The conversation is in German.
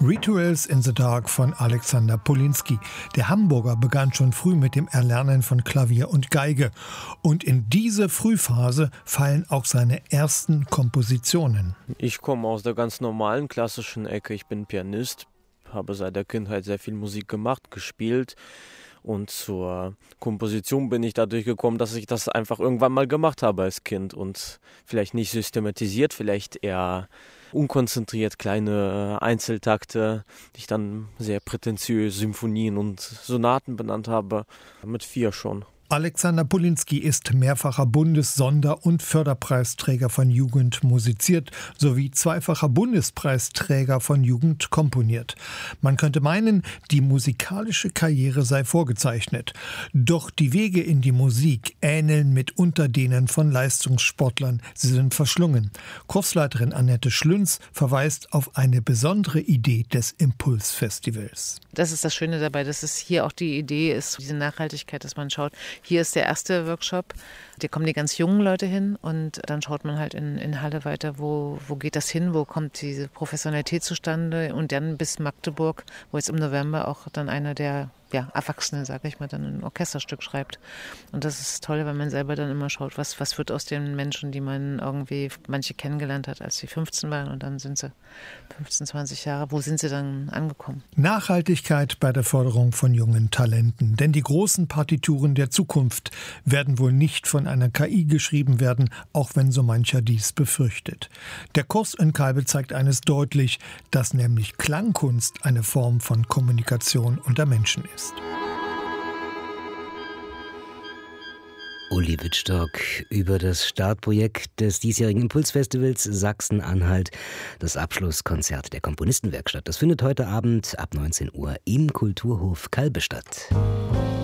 Rituals in the Dark von Alexander Polinsky. Der Hamburger begann schon früh mit dem Erlernen von Klavier und Geige. Und in diese Frühphase fallen auch seine ersten Kompositionen. Ich komme aus der ganz normalen klassischen Ecke. Ich bin Pianist, habe seit der Kindheit sehr viel Musik gemacht, gespielt. Und zur Komposition bin ich dadurch gekommen, dass ich das einfach irgendwann mal gemacht habe als Kind. Und vielleicht nicht systematisiert, vielleicht eher unkonzentriert, kleine Einzeltakte, die ich dann sehr prätentiös Symphonien und Sonaten benannt habe, mit 4 schon. Alexander Polinsky ist mehrfacher Bundes-, Sonder- und Förderpreisträger von Jugend musiziert, sowie zweifacher Bundespreisträger von Jugend komponiert. Man könnte meinen, die musikalische Karriere sei vorgezeichnet. Doch die Wege in die Musik ähneln mitunter denen von Leistungssportlern. Sie sind verschlungen. Kursleiterin Annette Schlünz verweist auf eine besondere Idee des Impulsfestivals. Das ist das Schöne dabei, dass es hier auch die Idee ist, diese Nachhaltigkeit, dass man schaut, hier ist der erste Workshop, da kommen die ganz jungen Leute hin und dann schaut man halt in Halle weiter, wo geht das hin, wo kommt diese Professionalität zustande und dann bis Magdeburg, wo jetzt im November auch dann einer der Erwachsene, sage ich mal, dann ein Orchesterstück schreibt. Und das ist toll, weil man selber dann immer schaut, was wird aus den Menschen, die man irgendwie, manche kennengelernt hat, als sie 15 waren und dann sind sie 15, 20 Jahre. Wo sind sie dann angekommen? Nachhaltigkeit bei der Förderung von jungen Talenten. Denn die großen Partituren der Zukunft werden wohl nicht von einer KI geschrieben werden, auch wenn so mancher dies befürchtet. Der Kurs in Kalbe zeigt eines deutlich, dass nämlich Klangkunst eine Form von Kommunikation unter Menschen ist. Uli Wittstock über das Startprojekt des diesjährigen Impulsfestivals Sachsen-Anhalt, das Abschlusskonzert der Komponistenwerkstatt. Das findet heute Abend ab 19 Uhr im Kulturhof Kalbe statt.